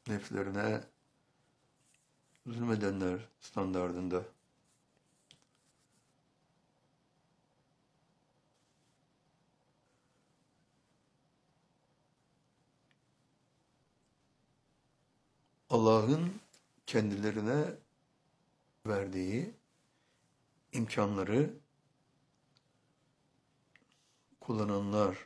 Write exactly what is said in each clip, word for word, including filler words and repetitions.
nefslerine zulmedenler standardında. Allah'ın kendilerine verdiği imkanları kullananlar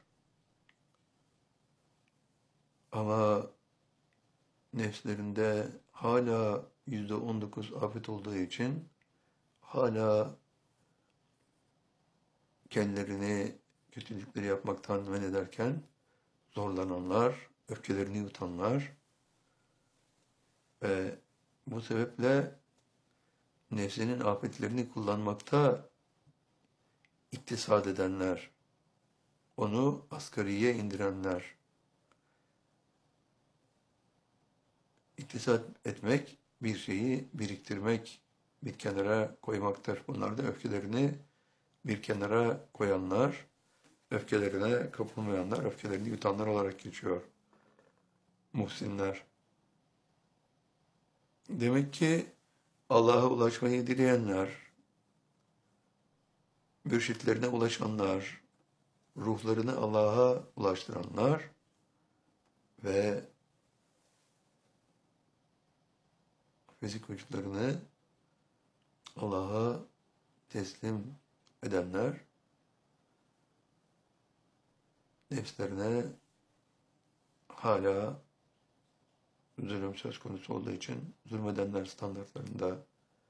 ama nefslerinde hala yüzde on dokuz afet olduğu için hala kendilerini kötülükleri yapmaktan men ederken zorlananlar, öfkelerini yutanlar ve bu sebeple nefsinin afetlerini kullanmakta iktisad edenler, onu asgariye indirenler. İktisat etmek, bir şeyi biriktirmek, bir kenara koymaktır. Bunlar da öfkelerini bir kenara koyanlar, öfkelerine kapılmayanlar, öfkelerini yutanlar olarak geçiyor. Muhsinler. Demek ki Allah'a ulaşmayı dileyenler, mürşitlerine ulaşanlar, ruhlarını Allah'a ulaştıranlar ve fizik vücutlarını Allah'a teslim edenler, nefslerine hala zulüm söz konusu olduğu için zulmedenler standartlarında